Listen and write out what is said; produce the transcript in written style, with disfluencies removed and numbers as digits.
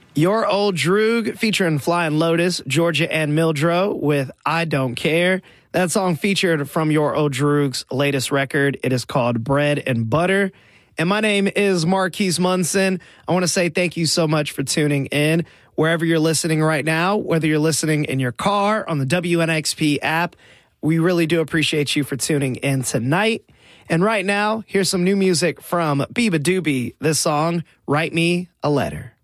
Your Old Droog featuring Flying Lotus, Georgia and Mildro with I Don't Care. That song featured from Your Old Droog's latest record. It is called Bread and Butter. And my name is Marquise Munson. I want to say thank you so much for tuning in. Wherever you're listening right now, whether you're listening in your car, on the WNXP app, we really do appreciate you for tuning in tonight. And right now, here's some new music from Biba Doobie. This song, Write Me a Letter.